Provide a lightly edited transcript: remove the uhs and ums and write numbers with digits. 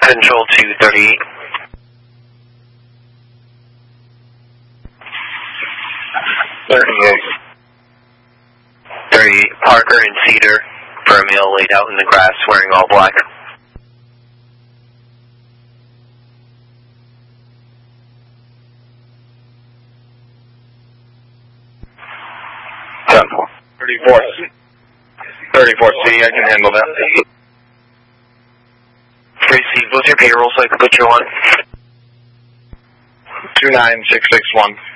Control 238. 38. Parker and Cedar for a male laid out in the grass wearing all black. Done. 34C, I can handle that. Receive, what's your payroll so I can put you on? 29661.